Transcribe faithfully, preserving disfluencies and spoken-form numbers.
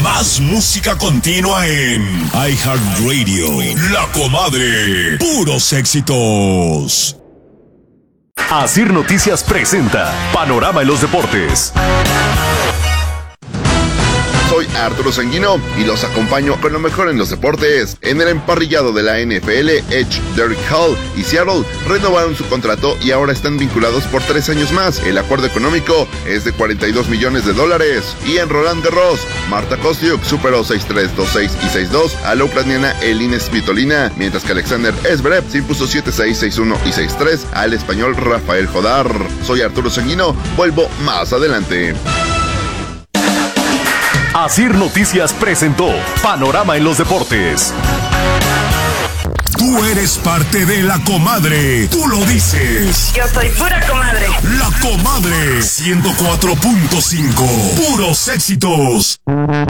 Más música continua en iHeartRadio. La Comadre. Puros éxitos. Asir Noticias presenta Panorama en los Deportes. Soy Arturo Sanguino y los acompaño con lo mejor en los deportes. En el emparrillado de la N F L, Edge, Derek Hall y Seattle renovaron su contrato y ahora están vinculados por tres años más. El acuerdo económico es de cuarenta y dos millones de dólares. Y en Roland Garros, Marta Kostyuk superó seis tres, dos seis y seis dos a la ucraniana Elina Svitolina, mientras que Alexander Zverev se impuso siete seis, seis uno y seis tres al español Rafael Jodar. Soy Arturo Sanguino, vuelvo más adelante. Asir Noticias presentó Panorama en los Deportes. Tú eres parte de La Comadre. Tú lo dices. Yo soy pura comadre. La Comadre. ciento cuatro punto cinco. Puros éxitos.